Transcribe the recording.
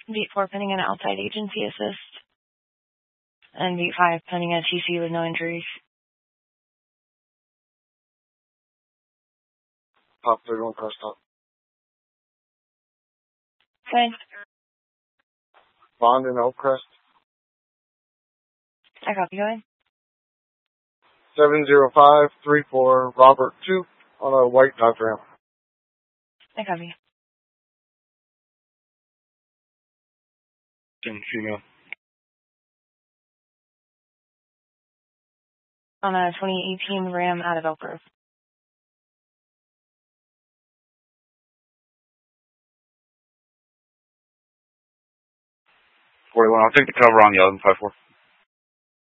Beat 4 pending an outside agency assist. And Beat 5 pending a TC with no injuries. Pop 31 cross top. Okay. Bond in Oakcrest. I copy, go ahead. 70534 Robert 2 on a white Dodge Ram. I copy. Female. On a 2018 Ram out of Elk Grove. 41, I'll take the cover on the 1154.